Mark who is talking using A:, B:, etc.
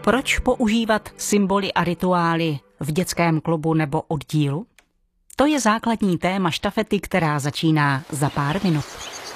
A: Proč používat symboly a rituály v dětském klubu nebo oddílu? To je základní téma štafety, která začíná za pár minut.